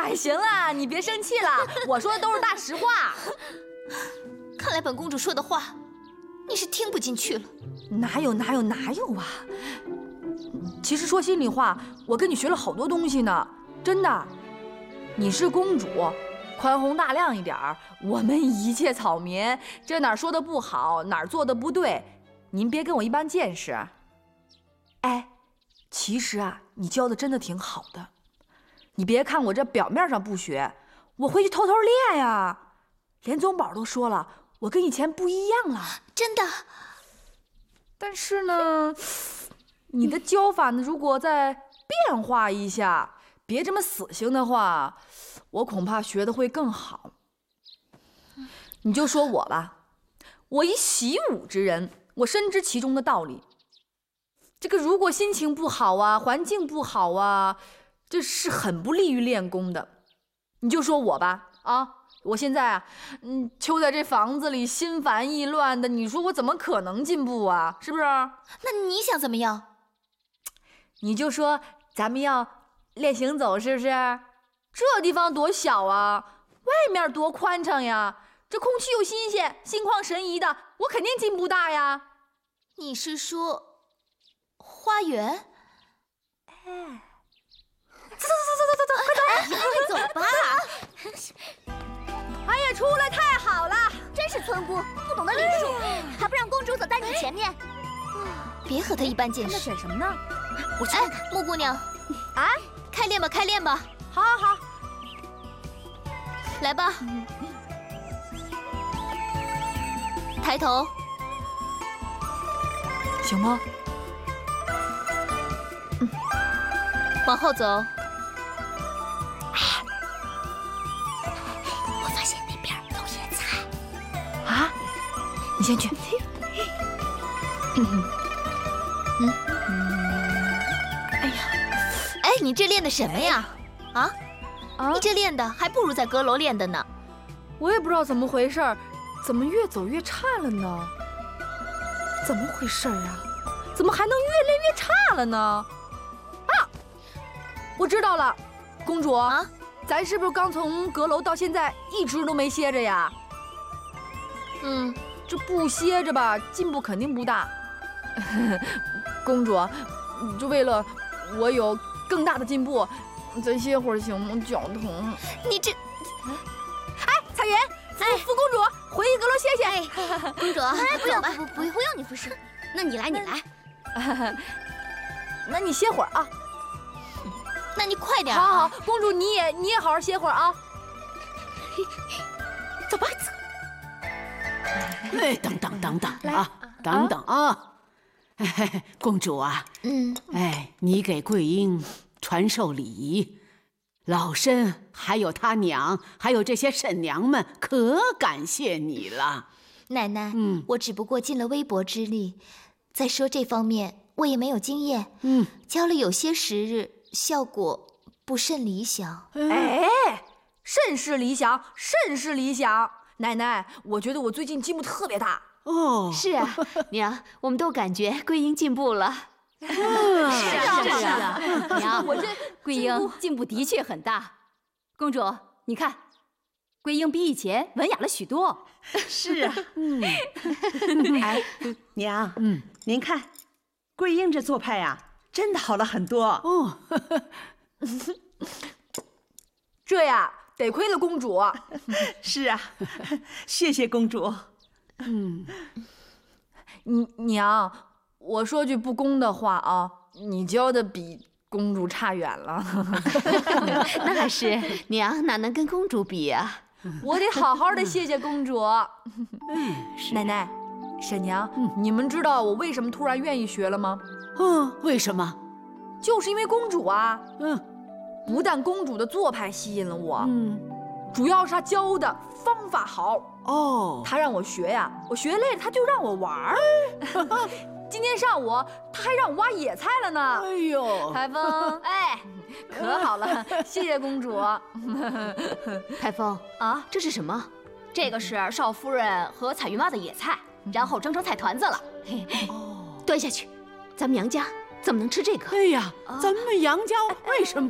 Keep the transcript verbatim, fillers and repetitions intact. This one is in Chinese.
哎，行了，你别生气了，我说的都是大实话。 看来本公主说的话，你是听不进去了。 哪有哪有哪有啊！其实说心里话，我跟你学了好多东西呢，真的。你是公主，宽宏大量一点儿，我们一介草民，这哪儿说的不好，哪儿做的不对，您别跟我一般见识。哎，其实啊，你教的真的挺好的。你别看我这表面上不学，我回去偷偷练呀。连宗宝都说了，我跟以前不一样了。 真的？ 但是呢，你的教法呢，如果再变化一下，别这么死性的话，我恐怕学的会更好。你就说我吧，我一习武之人，我深知其中的道理。这个如果心情不好啊，环境不好啊，这是很不利于练功的。你就说我吧，啊，我现在啊，嗯，囚在这房子里，心烦意乱的，你说我怎么可能进步啊？是不是？ 那你想怎么样？ 你就说咱们要练行走，是不是？这地方多小啊，外面多宽敞呀，这空气又新鲜，心旷神怡的，我肯定进步大呀。 你是说花园？ 哎，走走走走走走，快走！ 快走吧！ 哎呀，出来太好了！ 真是村姑，不懂得礼数，还不让公主走在你前面。 别和她一般见识。 那选什么呢？ 我去看看。 木姑娘， 啊， 开练吧，开练吧！ 好好好， 来吧，抬头， 行吗？ 嗯，往后走。 我发现那边有野菜。 啊，你先去。 嗯嗯嗯，哎呀，哎，你这练的什么呀？啊？ 啊， 你这练的还不如在阁楼练的呢。 我也不知道怎么回事，怎么越走越差了呢？怎么回事啊？怎么还能越练越差了呢？啊，我知道了，公主啊，咱是不是刚从阁楼到现在一直都没歇着呀？ 嗯， 这不歇着吧，进步肯定不大。公主，就为了我有更大的进步，再歇会儿行吗？脚疼。 你这， 哎，彩云，扶扶公主回阁楼歇歇。 哎，公主，哎，不用，不不不用你服侍。那你来，你来。 那你歇会儿啊。 那你快点。 好好，公主你也你也好好歇会儿啊。 走吧，走。 哎，等等等等啊，等等啊！哎，公主啊， 嗯， 哎，你给桂英传授礼仪，老身还有他娘，还有这些婶娘们，可感谢你了。 奶奶， 嗯， 我只不过尽了微薄之力，再说这方面我也没有经验， 嗯， 教了有些时日，效果不甚理想。 哎，甚是理想，甚是理想。奶奶，我觉得我最近进步特别大。 哦， 是啊，娘，我们都感觉桂英进步了。 是啊， 是啊，娘， 我这桂英进步的确很大。公主，你看，桂英比以前文雅了许多。 是啊， 嗯， 哎，娘，嗯，您看，桂英这做派呀、啊，真的好了很多哦。 这呀，得亏了公主。 是啊，谢谢公主。 嗯， 你娘，我说句不公的话啊，你教的比公主差远了。 那是，娘哪能跟公主比啊？ 我得好好的谢谢公主。奶奶、婶娘，你们知道我为什么突然愿意学了吗？ 嗯，为什么？ 就是因为公主啊。 嗯， 不但公主的做派吸引了我， 嗯， 主要是她教的方法好。 哦， 她让我学呀，我学累了，她就让我玩儿。今天上午她还让我挖野菜了呢。 哎呦， 台风，哎，可好了，谢谢公主。 台风啊， 这是什么？这个是少夫人和彩云挖的野菜，然后蒸成菜团子了。 哦， 端下去，咱们杨家怎么能吃这个？ 哎呀，咱们杨家为什么